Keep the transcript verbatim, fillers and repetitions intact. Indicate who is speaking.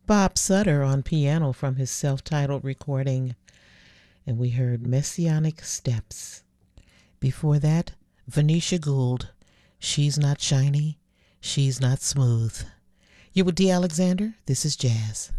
Speaker 1: Bob Sutter on piano from his self-titled recording, and we heard Messianic Steps. Before that, Venetia Gould, She's Not Shiny, She's Not Smooth. You with D. Alexander? This is Jazz.